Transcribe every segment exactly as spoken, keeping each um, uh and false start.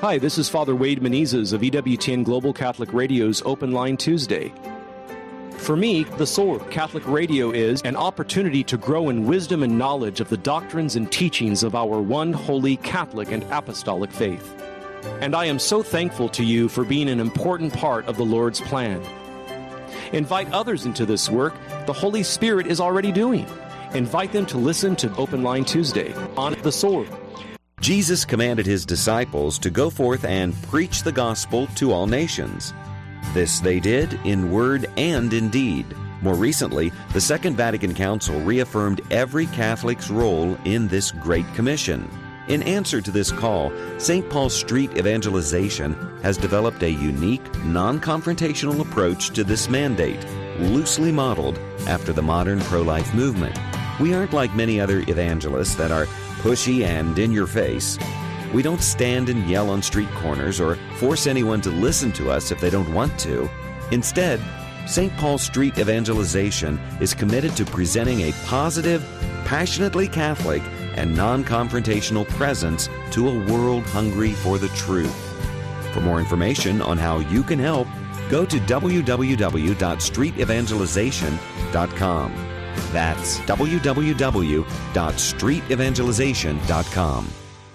Hi, this is Father Wade Menezes of E W T N Global Catholic Radio's Open Line Tuesday. For me, the soul of Catholic Radio is an opportunity to grow in wisdom and knowledge of the doctrines and teachings of our one holy Catholic and apostolic faith. And I am so thankful to you for being an important part of the Lord's plan. Invite others into this work the Holy Spirit is already doing. Invite them to listen to Open Line Tuesday on the soul. Jesus commanded his disciples to go forth and preach the gospel to all nations. This they did in word and in deed. More recently, the Second Vatican Council reaffirmed every Catholic's role in this Great Commission. In answer to this call, Saint Paul Street Evangelization has developed a unique, non-confrontational approach to this mandate, loosely modeled after the modern pro-life movement. We aren't like many other evangelists that are pushy and in your face. We don't stand and yell on street corners or force anyone to listen to us if they don't want to. Instead, Saint Paul Street Evangelization is committed to presenting a positive, passionately Catholic, and non-confrontational presence to a world hungry for the truth. For more information on how you can help, go to w w w dot street evangelization dot com. That's w w w dot street evangelization dot com.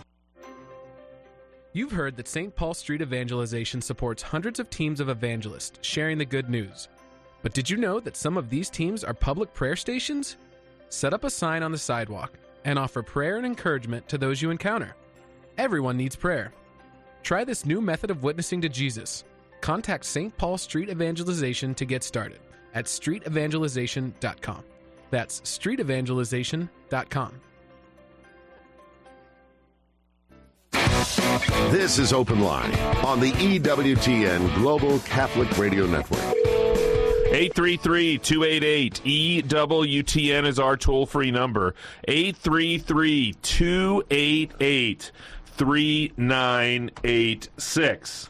You've heard that Saint Paul Street Evangelization supports hundreds of teams of evangelists sharing the good news. But did you know that some of these teams are public prayer stations? Set up a sign on the sidewalk and offer prayer and encouragement to those you encounter. Everyone needs prayer. Try this new method of witnessing to Jesus. Contact Saint Paul Street Evangelization to get started at street evangelization dot com. That's street evangelization dot com. This is Open Line on the E W T N Global Catholic Radio Network. eight three three, two eight eight, E W T N is our toll-free number. eight three three, two eight eight, three nine eight six.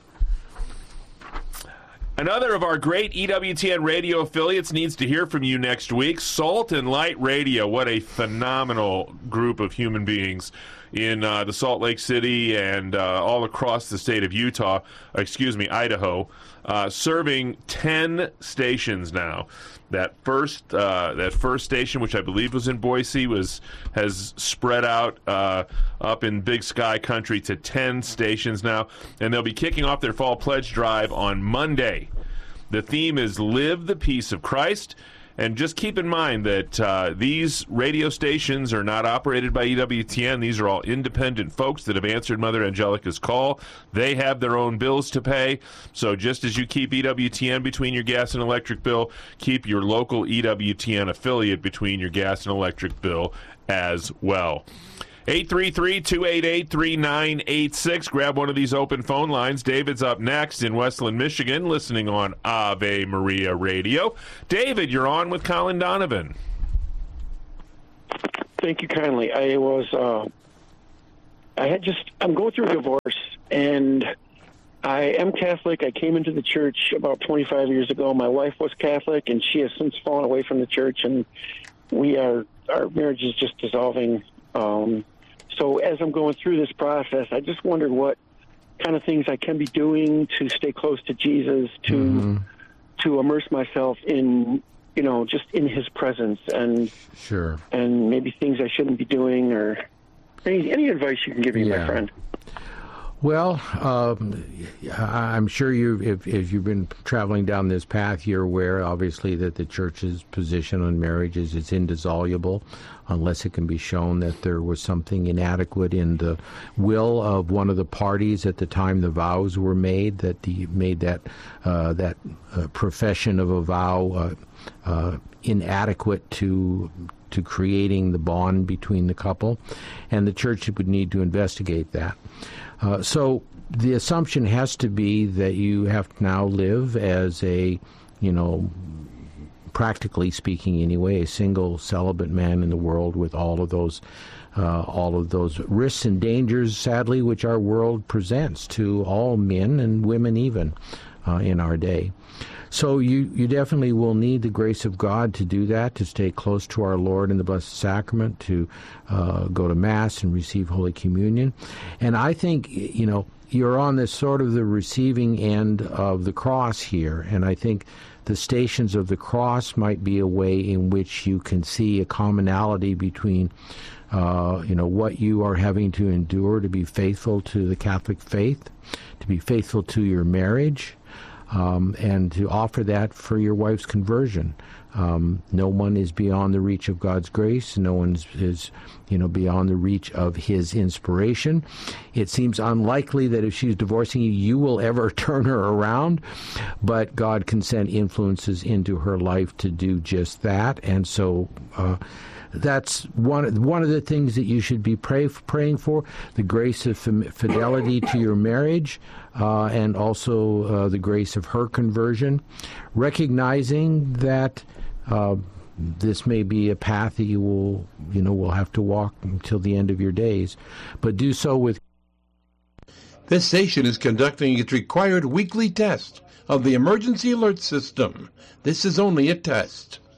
Another of our great E W T N radio affiliates needs to hear from you next week. Salt and Light Radio. What a phenomenal group of human beings in uh, the Salt Lake City and uh, all across the state of Utah, excuse me, Idaho, uh, serving ten stations now. That first uh, that first station, which I believe was in Boise, was has spread out uh, up in Big Sky Country to ten stations now, and they'll be kicking off their fall pledge drive on Monday. The theme is Live the Peace of Christ. And just keep in mind that uh, these radio stations are not operated by E W T N. These are all independent folks that have answered Mother Angelica's call. They have their own bills to pay. So just as you keep E W T N between your gas and electric bill, keep your local E W T N affiliate between your gas and electric bill as well. eight three three, two eight eight, three nine eight six. Grab one of these open phone lines. David's up next in Westland, Michigan, listening on Ave Maria Radio. David, you're on with Colin Donovan. Thank you kindly. I was, uh, I had just, I'm going through a divorce, and I am Catholic. I came into the church about twenty-five years ago. My wife was Catholic, and she has since fallen away from the church, and we are, our marriage is just dissolving. Um, so as I'm going through this process, I just wondered what kind of things I can be doing to stay close to Jesus, to mm-hmm. to immerse myself in, you know, just in his presence, and sure, and maybe things I shouldn't be doing, or any, any advice you can give me, yeah. my friend. Well, um, I'm sure you, if, if you've been traveling down this path, you're aware, obviously, that the Church's position on marriage is it's indissoluble, unless it can be shown that there was something inadequate in the will of one of the parties at the time the vows were made, that the, made that uh, that uh, profession of a vow uh, uh, inadequate to to creating the bond between the couple, and the Church would need to investigate that. Uh, so the assumption has to be that you have to now live as a, you know, practically speaking anyway, a single celibate man in the world with all of those uh, all of those risks and dangers, sadly, which our world presents to all men and women even uh, in our day. So you, you definitely will need the grace of God to do that, to stay close to our Lord in the Blessed Sacrament, to uh, go to Mass and receive Holy Communion. And I think, you know, you're on this sort of the receiving end of the cross here, and I think the Stations of the Cross might be a way in which you can see a commonality between Uh, you know, what you are having to endure to be faithful to the Catholic faith, to be faithful to your marriage, um, and to offer that for your wife's conversion. Um, no one is beyond the reach of God's grace. No one is, you know, beyond the reach of His inspiration. It seems unlikely that if she's divorcing you, you will ever turn her around, but God can send influences into her life to do just that. And so uh, that's one one of the things that you should be pray, praying for: the grace of fidelity to your marriage, uh, and also uh, the grace of her conversion, recognizing that uh, this may be a path that you will, you know, will have to walk until the end of your days, but do so with. This station is conducting its required weekly test of the emergency alert system. This is only a test.